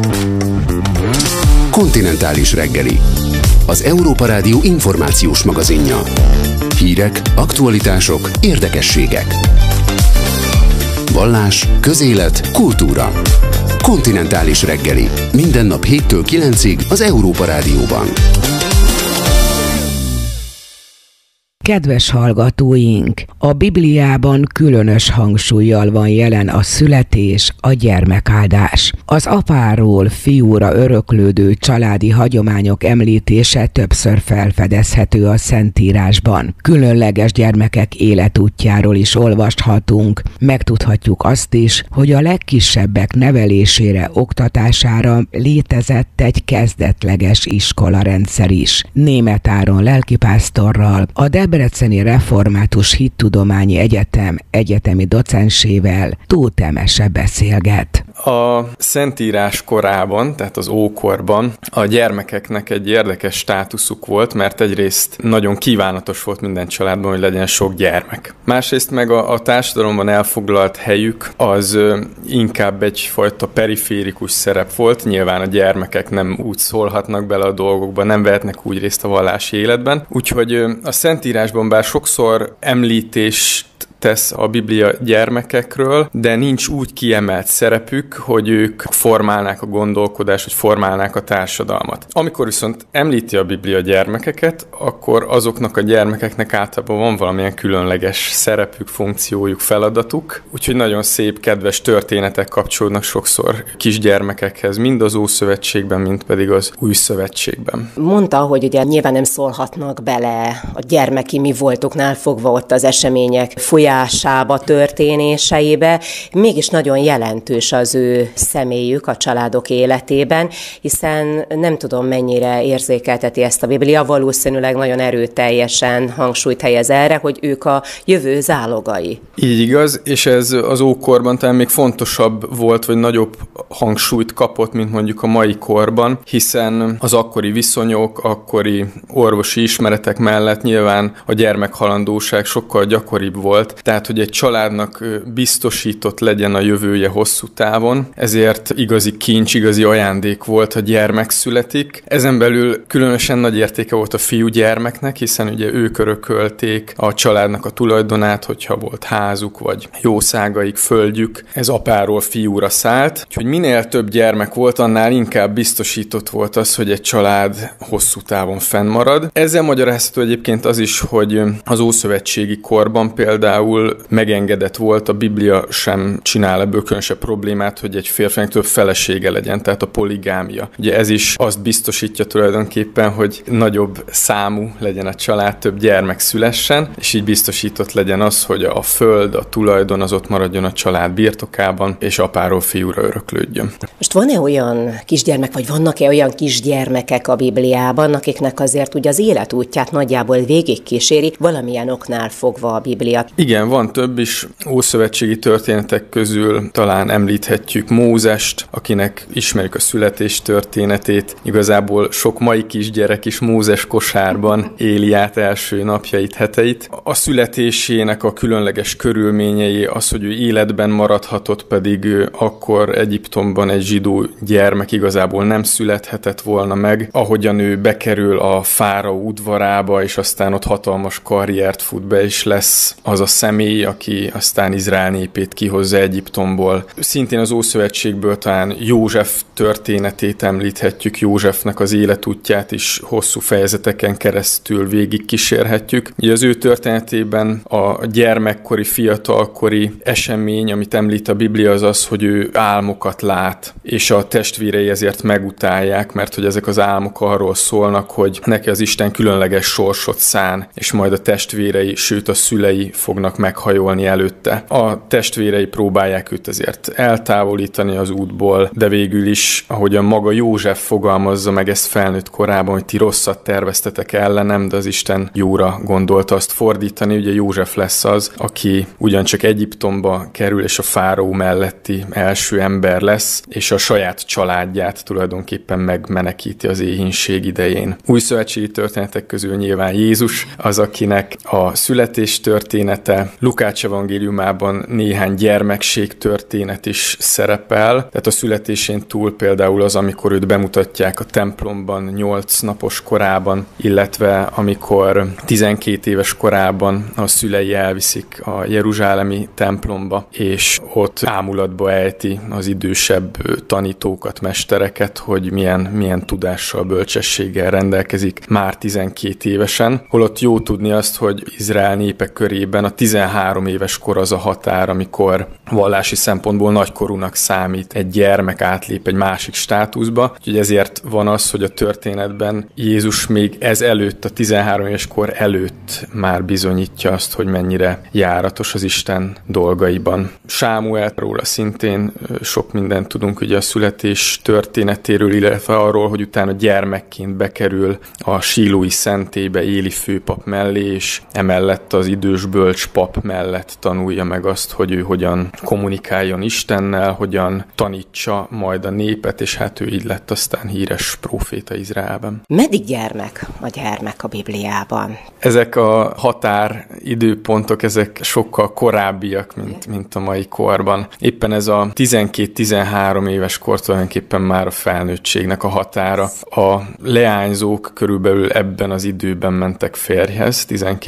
Kontinentális reggeli. Az Európa Rádió információs magazinja. Hírek, aktualitások, érdekességek. Vallás, közélet, kultúra. Kontinentális reggeli. Minden nap 7-től 9-ig az Európa Rádióban. Kedves hallgatóink! A Bibliában különös hangsúllyal van jelen a születés, a gyermekáldás. Az apáról fiúra öröklődő családi hagyományok említése többször felfedezhető a Szentírásban. Különleges gyermekek életútjáról is olvashatunk. Megtudhatjuk azt is, hogy a legkisebbek nevelésére, oktatására létezett egy kezdetleges iskolarendszer is. Németh Áron lelkipásztorral, a Debreceni Református Hittudományi Egyetem egyetemi docensével Tóth Emese beszélget. A Szentírás korában, tehát az ókorban a gyermekeknek egy érdekes státuszuk volt, mert egyrészt nagyon kívánatos volt minden családban, hogy legyen sok gyermek. Másrészt meg a társadalomban elfoglalt helyük az inkább egyfajta periférikus szerep volt. Nyilván a gyermekek nem úgy szólhatnak bele a dolgokba, nem vehetnek úgy részt a vallási életben. Úgyhogy a Szentírásban bár sokszor említést tesz a Biblia gyermekekről, de nincs úgy kiemelt szerepük, hogy ők formálnák a gondolkodást, hogy formálnák a társadalmat. Amikor viszont említi a Biblia gyermekeket, akkor azoknak a gyermekeknek általában van valamilyen különleges szerepük, funkciójuk, feladatuk, úgyhogy nagyon szép, kedves történetek kapcsolódnak sokszor kisgyermekekhez, mind az Ószövetségben, mind pedig az Új Szövetségben. Mondta, hogy ugye nyilván nem szólhatnak bele a gyermeki mi voltuknál fogva ott az események folyásába, történéseibe, mégis nagyon jelentős az ő személyük a családok életében, hiszen nem tudom, mennyire érzékelteti ezt a Biblia, valószínűleg nagyon erőteljesen hangsúlyt helyez erre, hogy ők a jövő zálogai. Így igaz, és ez az ókorban talán még fontosabb volt, vagy nagyobb hangsúlyt kapott, mint mondjuk a mai korban, hiszen az akkori viszonyok, akkori orvosi ismeretek mellett nyilván a gyermekhalandóság sokkal gyakoribb volt, tehát, hogy egy családnak biztosított legyen a jövője hosszú távon, ezért igazi kincs, igazi ajándék volt, ha gyermek születik. Ezen belül különösen nagy értéke volt a fiúgyermeknek, hiszen ugye ők örökölték a családnak a tulajdonát, hogyha volt házuk, vagy jószágaik, földjük, ez apáról fiúra szállt. Úgyhogy minél több gyermek volt, annál inkább biztosított volt az, hogy egy család hosszú távon fennmarad. Ezzel magyarázható egyébként az is, hogy az ószövetségi korban például megengedett volt, a Biblia sem csinál ebből különösebb problémát, hogy egy férfinek több felesége legyen, tehát a poligámia. Ugye ez is azt biztosítja tulajdonképpen, hogy nagyobb számú legyen a család, több gyermek szülessen, és így biztosított legyen az, hogy a föld, a tulajdon az ott maradjon a család birtokában, és apáról fiúra öröklődjön. Most van-e olyan kisgyermek, vagy vannak-e olyan kisgyermekek a Bibliában, akiknek azért ugye az életútját nagyjából végigkíséri, valamilyen oknál fogva a Biblia? Igen, van több is. Ószövetségi történetek közül talán említhetjük Mózest, akinek ismerjük a születés történetét. Igazából sok mai kisgyerek is Mózes kosárban éli át első napjait, heteit. A születésének a különleges körülményei, az, hogy ő életben maradhatott, pedig akkor Egyiptomban egy zsidó gyermek igazából nem születhetett volna meg. Ahogyan ő bekerül a fáraó udvarába, és aztán ott hatalmas karriert fut be, és lesz az a személy, aki aztán Izrael népét kihozza Egyiptomból. Szintén az Ószövetségből talán József történetét említhetjük, Józsefnek az életútját is hosszú fejezeteken keresztül végigkísérhetjük. Ugye az ő történetében a gyermekkori, fiatalkori esemény, amit említ a Biblia, az az, hogy ő álmokat lát, és a testvérei ezért megutálják, mert hogy ezek az álmok arról szólnak, hogy neki az Isten különleges sorsot szán, és majd a testvérei, sőt a szülei fognak meghajolni előtte. A testvérei próbálják őt ezért eltávolítani az útból, de végül is, ahogyan maga József fogalmazza meg ezt felnőtt korában, hogy ti rosszat terveztetek ellenem, de az Isten jóra gondolta azt fordítani. Ugye József lesz az, aki ugyancsak Egyiptomba kerül, és a fáraó melletti első ember lesz, és a saját családját tulajdonképpen megmenekíti az éhínség idején. Újszövetségi történetek közül nyilván Jézus az, akinek a születés története ugye Lukács evangéliumában néhány gyermekség történet is szerepel, tehát a születésén túl például az, amikor őt bemutatják a templomban 8 napos korában, illetve amikor 12 éves korában a szülei elviszik a jeruzsálemi templomba, és ott ámulatba ejti az idősebb tanítókat, mestereket, hogy milyen tudással, bölcsességgel rendelkezik már 12 évesen. Holott jó tudni azt, hogy Izrael népe körében a 13 éves kor az a határ, amikor vallási szempontból nagykorúnak számít egy gyermek átlép egy másik státuszba. Úgyhogy ezért van az, hogy a történetben Jézus még ez előtt, a 13 éves kor előtt már bizonyítja azt, hogy mennyire járatos az Isten dolgaiban. Sámuelről szintén sok mindent tudunk ugye a születés történetéről, illetve arról, hogy utána gyermekként bekerül a sílói szentélybe Éli főpap mellé, és emellett az idős bölcs pap mellett tanulja meg azt, hogy ő hogyan kommunikáljon Istennel, hogyan tanítsa majd a népet, és hát ő így lett aztán híres próféta Izraelben. Meddig gyermek a Bibliában? Ezek a határidőpontok, ezek sokkal korábbiak, mint a mai korban. Éppen ez a 12-13 éves kor tulajdonképpen már a felnőttségnek a határa. A leányzók körülbelül ebben az időben mentek férjhez,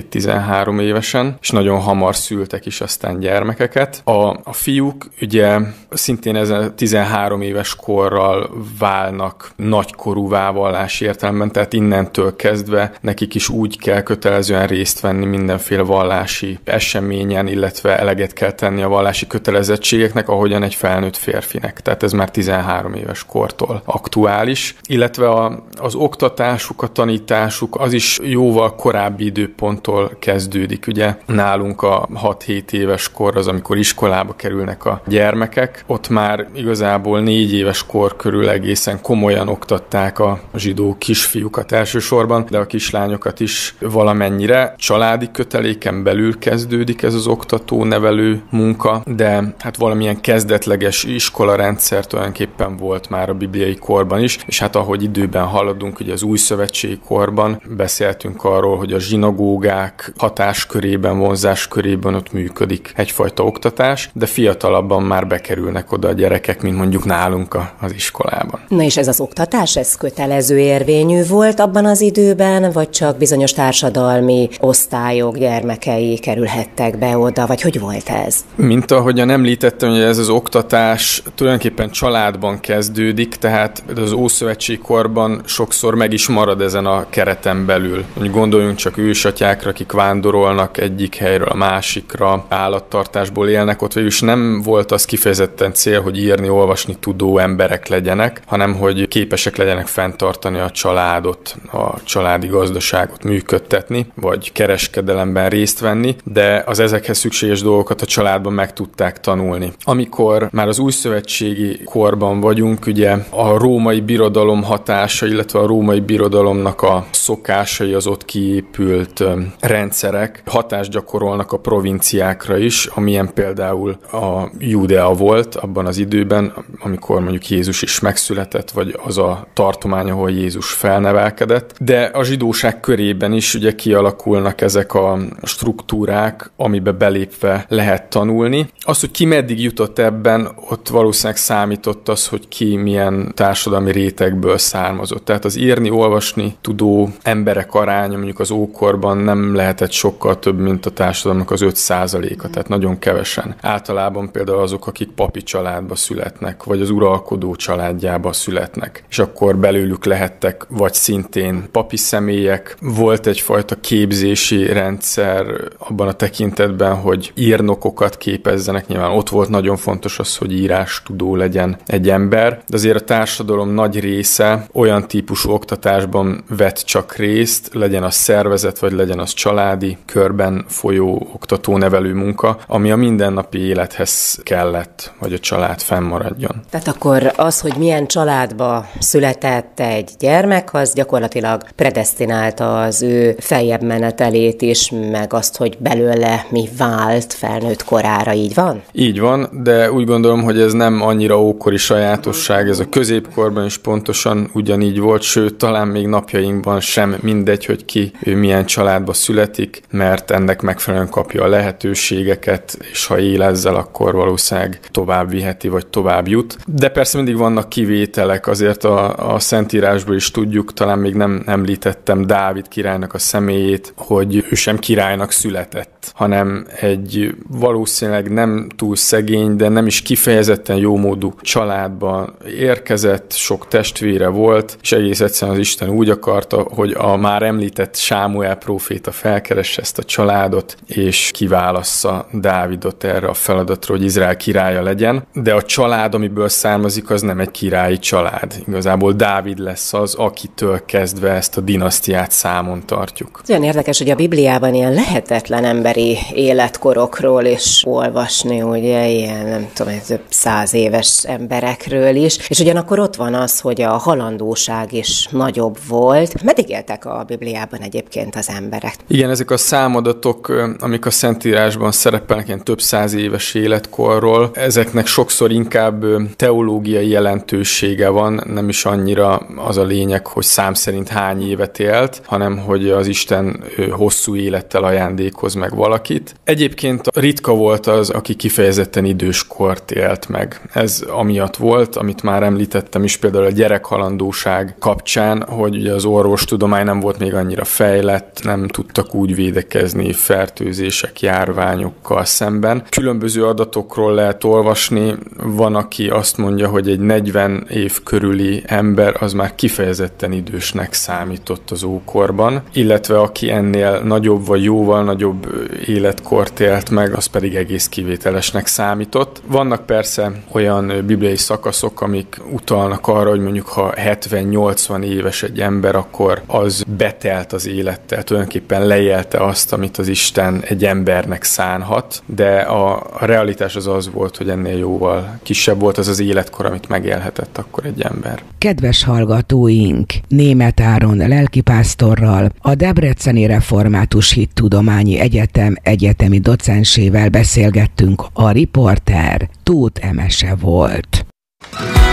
12-13 évesen, és nagyon hamar szültek is aztán gyermekeket. A fiúk ugye szintén ezen 13 éves korral válnak nagykorúvá vallási értelemben, tehát innentől kezdve nekik is úgy kell kötelezően részt venni mindenféle vallási eseményen, illetve eleget kell tenni a vallási kötelezettségeknek, ahogyan egy felnőtt férfinek. Tehát ez már 13 éves kortól aktuális. Illetve az oktatásuk, a tanításuk az is jóval korábbi időponttól kezdődik. Ugye nálunk a 6-7 éves kor az, amikor iskolába kerülnek a gyermekek. Ott már igazából 4 éves kor körül egészen komolyan oktatták a zsidó kisfiúkat elsősorban, de a kislányokat is valamennyire. Családi köteléken belül kezdődik ez az oktató-nevelő munka, de hát valamilyen kezdetleges iskolarendszer tulajdonképpen volt már a bibliai korban is, és hát ahogy időben haladunk, ugye az új szövetségi korban beszéltünk arról, hogy a zsinagógák hatáskörében, vonzáskörében ott működik egyfajta oktatás, de fiatalabban már bekerülnek oda a gyerekek, mint mondjuk nálunk az iskolában. Na és ez az oktatás, ez kötelező érvényű volt abban az időben, vagy csak bizonyos társadalmi osztályok gyermekei kerülhettek be oda, vagy hogy volt ez? Mint ahogyan említettem, hogy ez az oktatás tulajdonképpen családban kezdődik, tehát az ószövetségi korban sokszor meg is marad ezen a kereten belül. Gondoljunk csak ősatyákra, akik vándorolnak egyik helyről a másikra, állattartásból élnek, ott végül is nem volt az kifejezetten cél, hogy írni, olvasni tudó emberek legyenek, hanem hogy képesek legyenek fenntartani a családot, a családi gazdaságot működtetni, vagy kereskedelemben részt venni, de az ezekhez szükséges dolgokat a családban meg tudták tanulni. Amikor már az újszövetségi korban vagyunk, ugye a római birodalom hatása, illetve a római birodalomnak a szokásai, az ott kiépült rendszerek hatást gyakorolnak a provinciákra is, amilyen például a Judea volt abban az időben, amikor mondjuk Jézus is megszületett, vagy az a tartomány, ahol Jézus felnevelkedett. De a zsidóság körében is ugye kialakulnak ezek a struktúrák, amiben belépve lehet tanulni. Az, hogy ki meddig jutott ebben, ott valószínűleg számított az, hogy ki milyen társadalmi rétegből származott. Tehát az írni, olvasni tudó emberek aránya mondjuk az ókorban nem lehetett sokkal több, mint a társadalomnak az 5%-a, tehát nagyon kevesen. Általában például azok, akik papi családba születnek, vagy az uralkodó családjába születnek. És akkor belőlük lehettek vagy szintén papi személyek. Volt egyfajta képzési rendszer abban a tekintetben, hogy írnokokat képezzenek. Nyilván ott volt nagyon fontos az, hogy írástudó legyen egy ember, de azért a társadalom nagy része olyan típusú oktatásban vett csak részt, legyen az szervezet, vagy legyen az családi körben folyó oktató-nevelő munka, ami a mindennapi élethez kellett, hogy a család fennmaradjon. Tehát akkor az, hogy milyen családba született egy gyermek, az gyakorlatilag predesztinálta az ő feljebb menetelét is, meg azt, hogy belőle mi vált felnőtt korára, így van? Így van, de úgy gondolom, hogy ez nem annyira ókori sajátosság, ez a középkorban is pontosan ugyanígy volt, sőt, talán még napjainkban sem mindegy, hogy ki ő milyen családba születik, mert ennek megfelelően megfelelően kapja a lehetőségeket, és ha él ezzel, akkor valószínűleg tovább viheti, vagy tovább jut. De persze mindig vannak kivételek, azért a Szentírásból is tudjuk, talán még nem említettem Dávid királynak a személyét, hogy ő sem királynak született, hanem egy valószínűleg nem túl szegény, de nem is kifejezetten jómódú családban érkezett, sok testvére volt, és egész egyszerűen az Isten úgy akarta, hogy a már említett Sámuel próféta felkeresse ezt a családot, és kiválassza Dávidot erre a feladatra, hogy Izrael királya legyen. De a család, amiből származik, az nem egy királyi család. Igazából Dávid lesz az, akitől kezdve ezt a dinasztiát számon tartjuk. Olyan érdekes, hogy a Bibliában ilyen lehetetlen emberi életkorokról is olvasni, ugye, ilyen, nem tudom, 100 éves emberekről is, és ugyanakkor ott van az, hogy a halandóság is nagyobb volt. Meddig éltek a Bibliában egyébként az emberek? Igen, ezek a számadatok, amik a Szentírásban szerepelnek, ilyen több 100 éves életkorról, ezeknek sokszor inkább teológiai jelentősége van, nem is annyira az a lényeg, hogy szám szerint hány évet élt, hanem hogy az Isten hosszú élettel ajándékoz meg valakit. Egyébként ritka volt az, aki kifejezetten időskort élt meg. Ez amiatt volt, amit már említettem is, például a gyerekhalandóság kapcsán, hogy ugye az orvostudomány nem volt még annyira fejlett, nem tudtak úgy védekezni fertőzések, járványokkal szemben. Különböző adatokról lehet olvasni, van, aki azt mondja, hogy egy 40 év körüli ember az már kifejezetten idősnek számított az ókorban, illetve aki ennél nagyobb vagy jóval nagyobb életkort élt meg, az pedig egész kivételesnek számított. Vannak persze olyan bibliai szakaszok, amik utalnak arra, hogy mondjuk ha 70-80 éves egy ember, akkor az betelt az élettel, tulajdonképpen leélte azt, amit az Isten egy embernek szánhat, de a realitás az volt, hogy ennél jóval kisebb volt az az életkor, amit megélhetett akkor egy ember. Kedves hallgatóink, Németh Áron lelkipásztorral, a Debreceni Református Hittudományi Egyetem egyetemi docensével beszélgettünk, a riporter Tóth Emese volt.